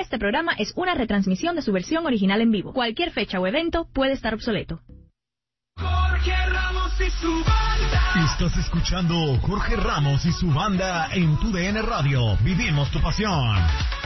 Este programa es una retransmisión de su versión original en vivo. Cualquier fecha o evento puede estar obsoleto. Jorge Ramos y su banda. Estás escuchando Jorge Ramos y su banda en tu DN Radio. Vivimos tu pasión.